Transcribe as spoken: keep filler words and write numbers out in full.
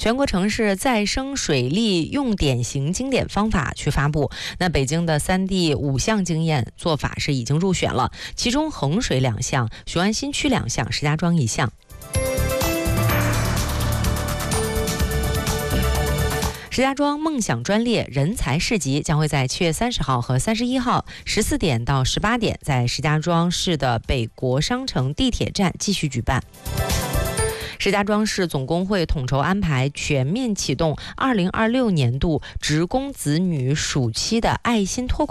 全国城市再生水利用典型经典方法去发布。那北京的三 D 五项经验做法是已经入选了，其中衡水两项，雄安新区两项，石家庄一项。石家庄梦想专列人才市集将会在七月三十号和三十一号十四点到十八点，在石家庄市的北国商城地铁站继续举办。石家庄市总工会统筹安排，全面启动二零二六年度职工子女暑期的爱心托管